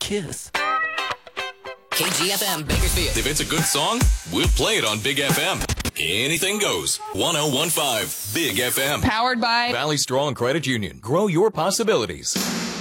kiss. KGFM, Bakersfield. If it's a good song, we'll play it on Big FM. Anything goes. 1015 Big FM. Powered by Valley Strong Credit Union. Grow your possibilities.